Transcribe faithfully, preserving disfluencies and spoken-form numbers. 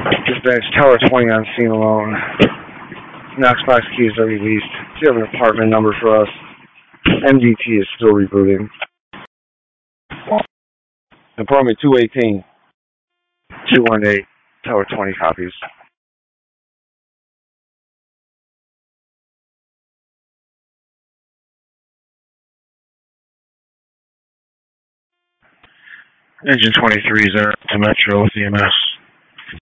Dispatch Tower twenty on scene alone. Knox box keys are released. Do you have an apartment number for us? M D T is still rebooting. Apartment two eighteen. two one eight, Tower twenty copies. Engine twenty-three is there to Metro with E M S.